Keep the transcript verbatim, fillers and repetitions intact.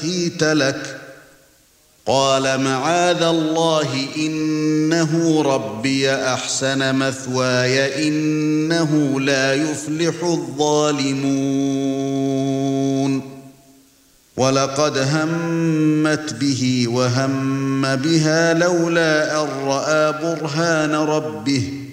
أخيت لك قال معاذ الله إنه ربي أحسن مثواي إنه لا يفلح الظالمون ولقد همت به وهم بها لولا أن رأى برهان ربه